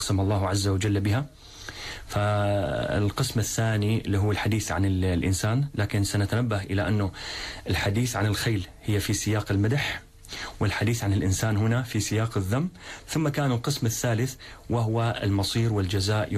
قسم الله عز وجل بها. فالقسم الثاني اللي هو الحديث عن الإنسان، لكن سنتنبه إلى أنه الحديث عن الخيل هي في سياق المدح، والحديث عن الإنسان هنا في سياق الذم. ثم كان القسم الثالث وهو المصير والجزاء